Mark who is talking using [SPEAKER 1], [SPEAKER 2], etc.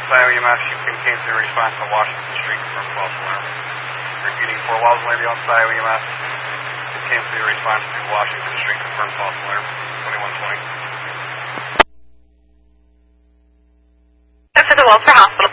[SPEAKER 1] Iowa EMS, you communicated the response to Washington Street from false alarm. Repeating, Fort Walls Lady on Iowa EMS, communicated the response to Washington Street from false alarm, 2120.
[SPEAKER 2] This is the Welfare Hospital.